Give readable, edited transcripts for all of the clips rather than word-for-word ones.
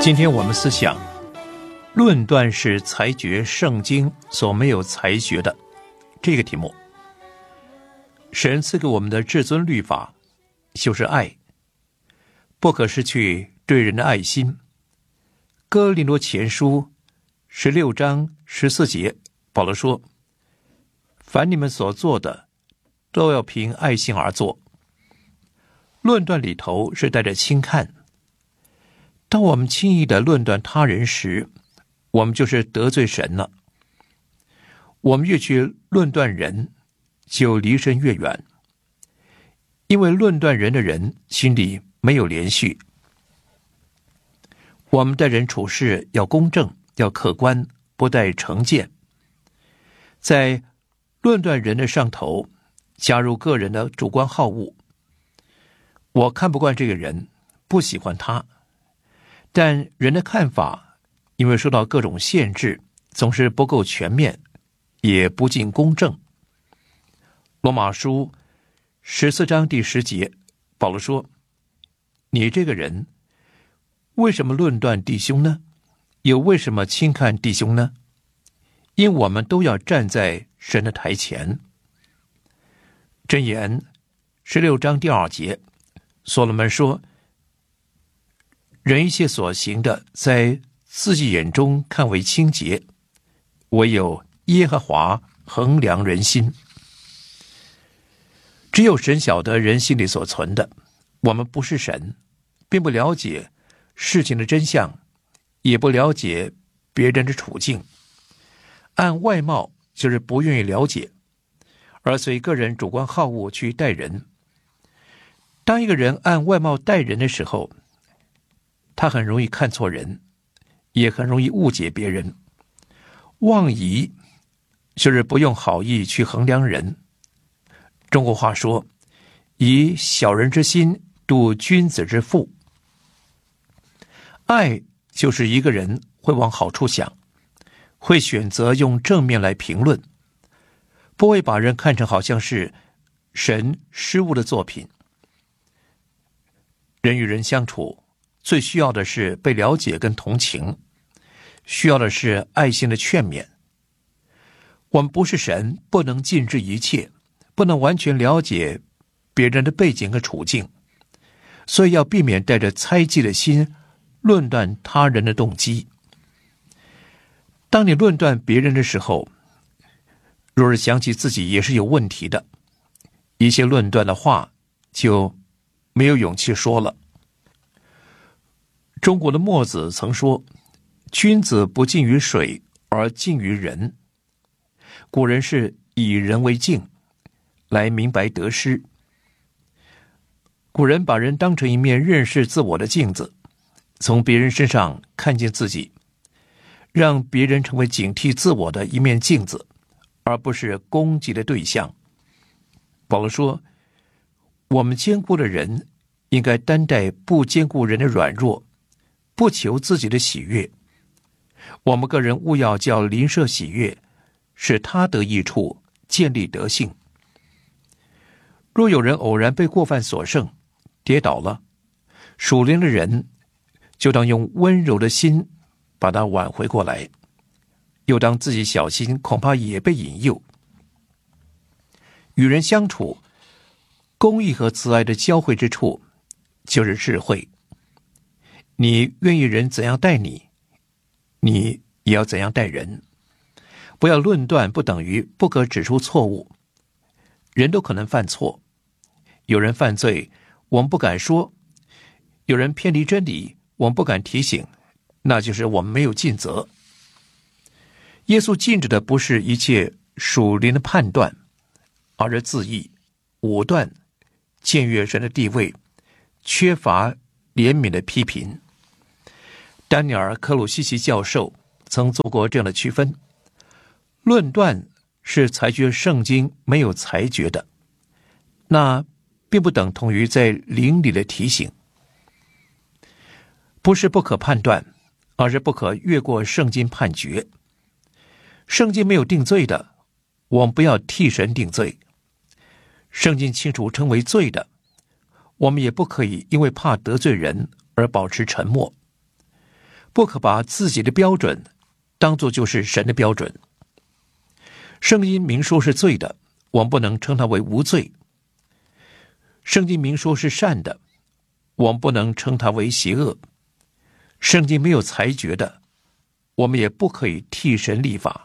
今天我们思想论断是裁决圣经所没有裁决的这个题目。神赐给我们的至尊律法就是爱，不可失去对人的爱心。哥林多前书16章14节，保罗说：凡你们所做的，都要凭爱心而做。论断里头是带着轻看。当我们轻易地论断他人时，我们就是得罪神了。我们越去论断人，就离神越远，因为论断人的人心里没有连续。我们待人处事要公正，要客观，不带成见。在论断人的上头加入个人的主观好恶。我看不惯这个人，不喜欢他，但人的看法因为受到各种限制，总是不够全面，也不尽公正。罗马书14章第10节，保罗说：你这个人为什么论断弟兄呢？又为什么轻看弟兄呢？因我们都要站在神的台前。箴言16章第2节，所罗门说：人一切所行的，在自己眼中看为清洁，唯有耶和华衡量人心。只有神晓得人心里所存的，我们不是神，并不了解事情的真相，也不了解别人的处境。按外貌就是不愿意了解，而随个人主观好恶去待人。当一个人按外貌待人的时候，他很容易看错人，也很容易误解别人。妄疑就是不用好意去衡量人。中国话说：以小人之心度君子之腹。爱就是一个人会往好处想，会选择用正面来评论，不会把人看成好像是神失误的作品。人与人相处最需要的是被了解跟同情，需要的是爱心的劝勉。我们不是神，不能尽知一切，不能完全了解别人的背景和处境，所以要避免带着猜忌的心论断他人的动机。当你论断别人的时候，若是想起自己也是有问题的，一些论断的话就没有勇气说了。中国的墨子曾说：君子不近于水，而近于人。古人是以人为镜，来明白得失。古人把人当成一面认识自我的镜子，从别人身上看见自己，让别人成为警惕自我的一面镜子，而不是攻击的对象。保罗说：我们坚固的人应该担待不坚固人的软弱，不求自己的喜悦。我们个人务要叫邻舍喜悦，使他得益处，建立德性。若有人偶然被过犯所胜，跌倒了，属灵的人就当用温柔的心把他挽回过来，又当自己小心，恐怕也被引诱。与人相处，公义和慈爱的交汇之处就是智慧。你愿意人怎样待你，你也要怎样待人。不要论断，不等于不可指出错误。人都可能犯错，有人犯罪我们不敢说，有人偏离真理我们不敢提醒，那就是我们没有尽责。耶稣禁止的不是一切属灵的判断，而是自义、武断、僭越神的地位、缺乏怜悯的批评。丹尼尔·克鲁西奇教授曾做过这样的区分：论断是裁决圣经没有裁决的，那并不等同于在灵里的提醒。不是不可判断，而是不可越过圣经判决。圣经没有定罪的，我们不要替神定罪。圣经清楚称为罪的，我们也不可以因为怕得罪人而保持沉默。 不可把自己的标准当作就是神的标准。圣经明说是罪的，我们不能称它为无罪；圣经明说是善的，我们不能称它为邪恶；圣经没有裁决的，我们也不可以替神立法。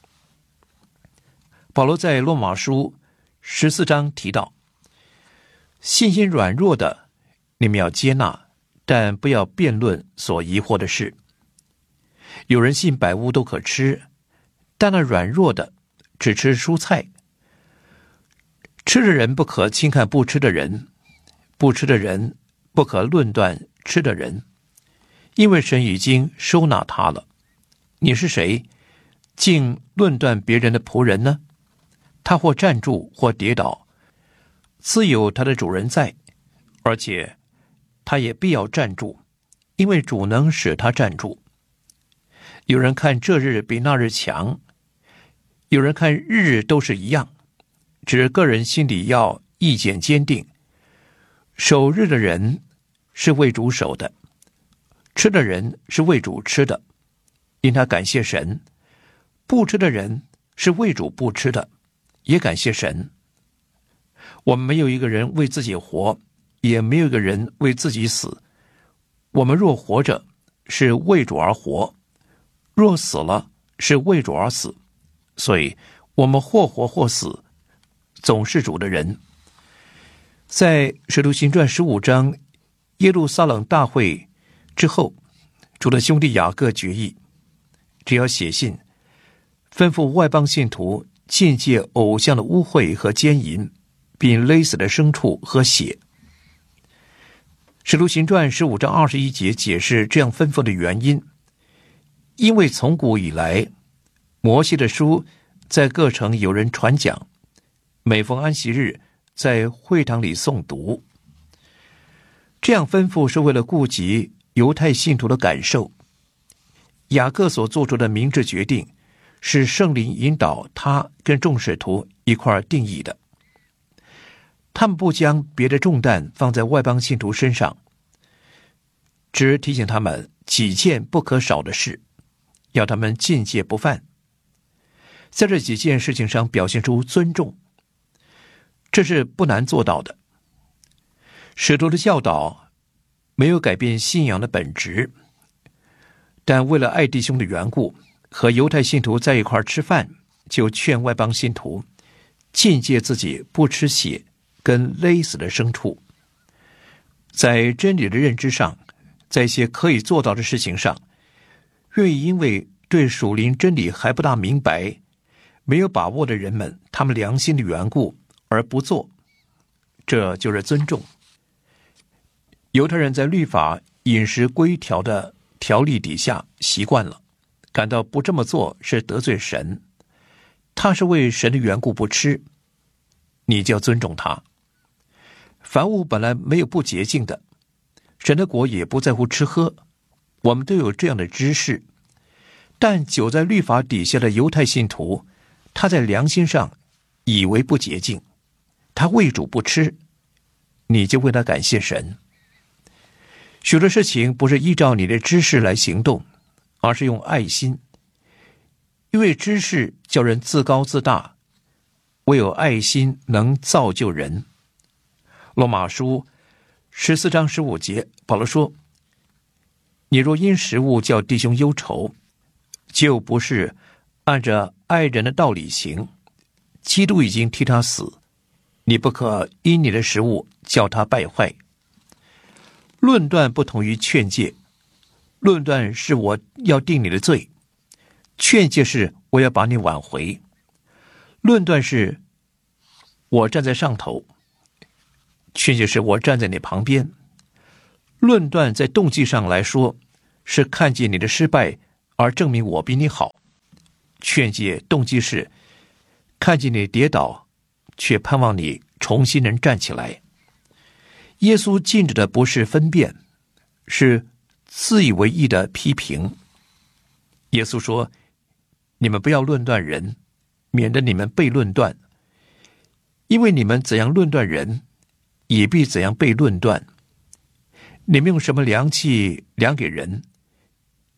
保罗在罗马书14章提到，信心软弱的你们要接纳，但不要辩论所疑惑的事。有人信百物都可吃，但那软弱的只吃蔬菜。吃的人不可轻看不吃的人，不吃的人不可论断吃的人，因为神已经收纳他了。你是谁，竟论断别人的仆人呢？他或站住或跌倒，自有他的主人在，而且他也必要站住，因为主能使他站住。有人看这日比那日强，有人看日都是一样，只个人心里要意见坚定。守日的人是为主守的，吃的人是为主吃的，因他感谢神；不吃的人是为主不吃的，也感谢神。我们没有一个人为自己活，也没有一个人为自己死。我们若活着，是为主而活；若死了，是为主而死。所以我们或活或死，总是主的人。在使徒行传15章耶路撒冷大会之后，主的兄弟雅各决议，只要写信吩咐外邦信徒禁戒偶像的污秽和奸淫，并勒死的牲畜和血。使徒行传15章21节解释这样吩咐的原因，因为从古以来，摩西的书在各城有人传讲，每逢安息日在会堂里诵读。这样吩咐是为了顾及犹太信徒的感受。雅各所做出的明智决定，是圣灵引导他跟众使徒一块定义的。他们不将别的重担放在外邦信徒身上，只提醒他们几件不可少的事，要他们禁戒不犯。在这几件事情上表现出尊重，这是不难做到的。使徒的教导没有改变信仰的本质，但为了爱弟兄的缘故，和犹太信徒在一块吃饭，就劝外邦信徒禁戒自己不吃血跟勒死的牲畜。在真理的认知上，在一些可以做到的事情上，愿意因为对属灵真理还不大明白、没有把握的人们他们良心的缘故而不做，这就是尊重。犹太人在律法饮食规条的条例底下习惯了，感到不这么做是得罪神，他是为神的缘故不吃，你就要尊重他。凡物本来没有不洁净的，神的国也不在乎吃喝，我们都有这样的知识。但久在律法底下的犹太信徒，他在良心上以为不洁净，他为主不吃，你就为他感谢神。许多事情不是依照你的知识来行动，而是用爱心。因为知识叫人自高自大，唯有爱心能造就人。罗马书14章15节，保罗说，你若因食物叫弟兄忧愁，就不是按着爱人的道理行。基督已经替他死，你不可因你的食物叫他败坏。论断不同于劝诫，论断是我要定你的罪，劝诫是我要把你挽回。论断是我站在上头，劝诫是我站在你旁边。论断在动机上来说，是看见你的失败而证明我比你好。劝诫动机是看见你跌倒，却盼望你重新能站起来。耶稣禁止的不是分辨，是自以为意的批评。耶稣说，你们不要论断人，免得你们被论断。因为你们怎样论断人，也必怎样被论断。你们用什么量器量给人，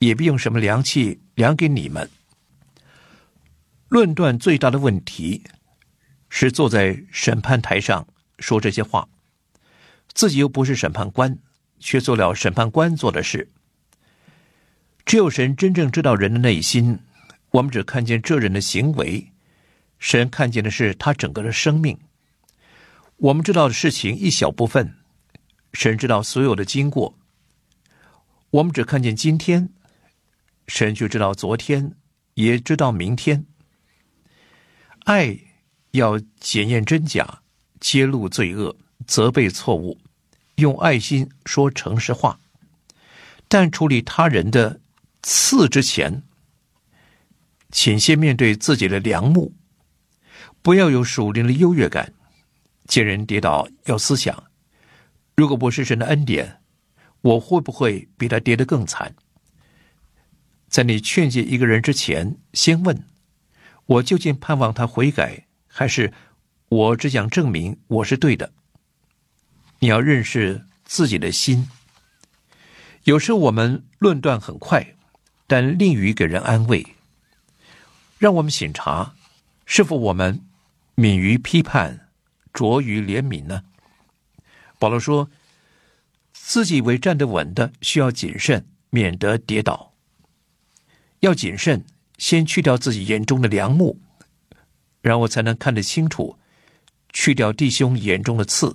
也必用什么量器量给你们。论断最大的问题是坐在审判台上说这些话，自己又不是审判官，却做了审判官做的事。只有神真正知道人的内心，我们只看见这人的行为，神看见的是他整个的生命。我们知道的事情一小部分，神知道所有的经过。我们只看见今天，神就知道昨天，也知道明天。爱要检验真假，揭露罪恶，责备错误，用爱心说诚实话。但处理他人的刺之前，请先面对自己的良木，不要有属灵的优越感。见人跌倒要思想，如果不是神的恩典，我会不会比他跌得更惨？在你劝诫一个人之前，先问，我究竟盼望他悔改，还是我只想证明我是对的？你要认识自己的心。有时我们论断很快，但吝于给人安慰。让我们省察，是否我们敏于批判，拙于怜悯呢？保罗说，自己以为站得稳的，需要谨慎，免得跌倒。要谨慎，先去掉自己眼中的梁木，然后才能看得清楚，去掉弟兄眼中的刺。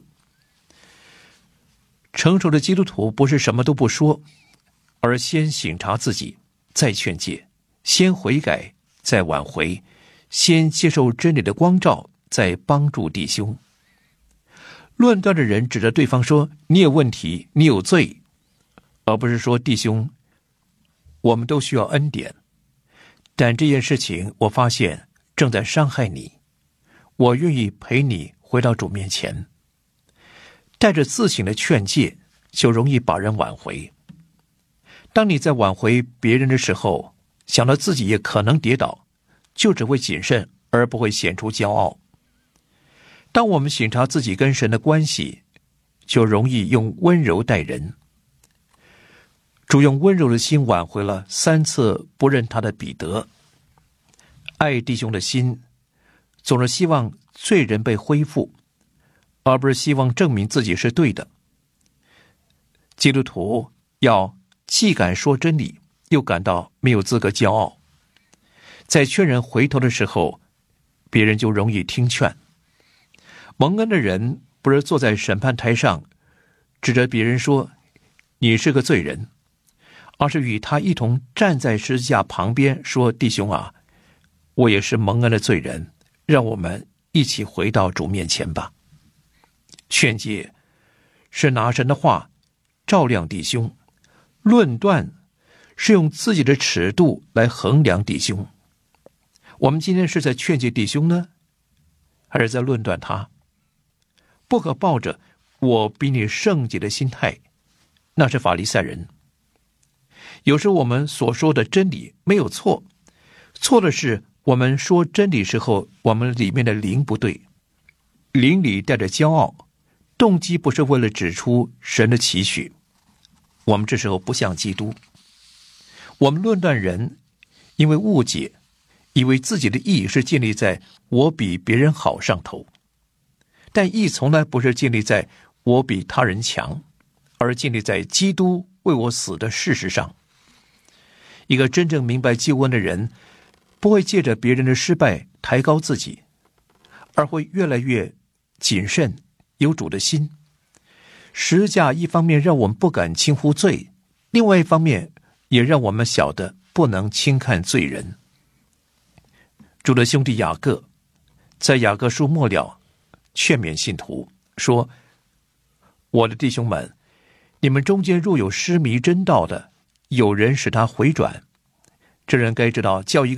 成熟的基督徒不是什么都不说，而先省察自己，再劝诫，先悔改，再挽回，先接受真理的光照，再帮助弟兄。论断的人指着对方说，你有问题，你有罪，而不是说，弟兄，我们都需要恩典，但这件事情我发现正在伤害你，我愿意陪你回到主面前。带着自省的劝诫，就容易把人挽回。当你在挽回别人的时候，想到自己也可能跌倒，就只会谨慎，而不会显出骄傲。当我们省察自己跟神的关系，就容易用温柔待人。主用温柔的心挽回了3次不认他的彼得。爱弟兄的心，总是希望罪人被恢复，而不是希望证明自己是对的。基督徒要既敢说真理，又感到没有资格骄傲。在劝人回头的时候，别人就容易听劝。蒙恩的人不是坐在审判台上指着别人说，你是个罪人，而是与他一同站在十字架旁边说，弟兄啊，我也是蒙恩的罪人，让我们一起回到主面前吧。劝诫是拿神的话照亮弟兄，论断是用自己的尺度来衡量弟兄。我们今天是在劝诫弟兄呢，还是在论断他？不可抱着我比你圣洁的心态，那是法利赛人。有时我们所说的真理没有错，错的是我们说真理时候，我们里面的灵不对，灵里带着骄傲，动机不是为了指出神的期许。我们这时候不像基督。我们论断人，因为误解，以为自己的义是建立在我比别人好上头，但义从来不是建立在我比他人强，而建立在基督为我死的事实上。一个真正明白救恩的人，不会借着别人的失败抬高自己，而会越来越谨慎，有主的心。十字架一方面让我们不敢轻忽罪，另外一方面也让我们晓得不能轻看罪人。主的兄弟雅各在雅各书末了劝勉信徒说，我的弟兄们，你们中间若有失迷真道的，有人使他回转，这人该知道叫一个